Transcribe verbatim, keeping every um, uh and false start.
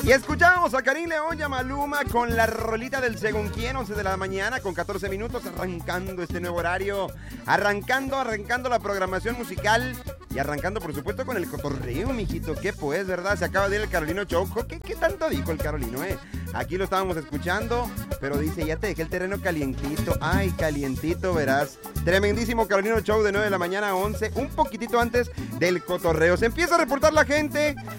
Y escuchamos a Karim León y a Maluma con la rolita del según quién, once de la mañana con catorce minutos, arrancando este nuevo horario, arrancando, arrancando la programación musical y arrancando, por supuesto, con el cotorreo, mijito. ¿Qué pues, verdad? Se acaba de ir el Carolino Show. ¿Qué, qué tanto dijo el Carolino, eh? Aquí lo estábamos escuchando, pero dice, ya te dejé el terreno calientito. Ay, calientito, verás. Tremendísimo Carolino Show de nueve de la mañana a once, un poquitito antes del cotorreo. Se empieza a reportar la gente.